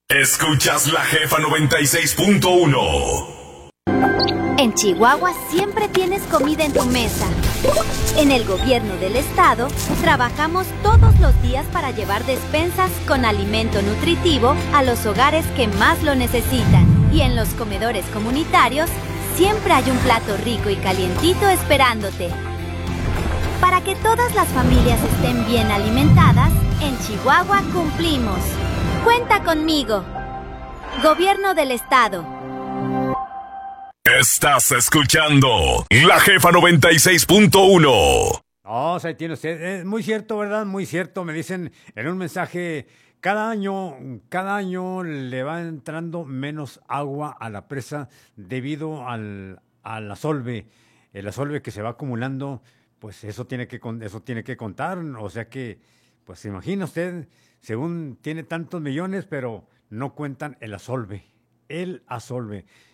Escuchas la Jefa 96.1. En Chihuahua siempre tienes comida en tu mesa. En el gobierno del estado trabajamos todos los días para llevar despensas con alimento nutritivo a los hogares que más lo necesitan. Y en los comedores comunitarios siempre hay un plato rico y calientito esperándote. Para que todas las familias estén bien alimentadas, en Chihuahua cumplimos. Cuenta conmigo. Gobierno del estado. Estás escuchando la Jefa 96.1. No, ahí tiene usted. Es muy cierto, ¿verdad? Muy cierto. Me dicen en un mensaje, cada año le va entrando menos agua a la presa debido al asolve. El asolve que se va acumulando, pues eso tiene que contar. O sea que, pues se imagina usted, según tiene tantos millones, pero no cuentan el asolve. El asolve.